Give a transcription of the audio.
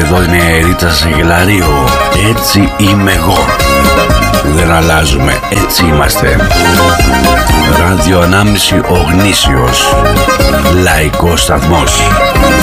Εδώ είναι η Ρίτσα Σεγελαρίου. Έτσι είμαι εγώ. Δεν αλλάζουμε, έτσι είμαστε. Ράδιο Ανάμνηση ο γνήσιος λαϊκός σταθμός.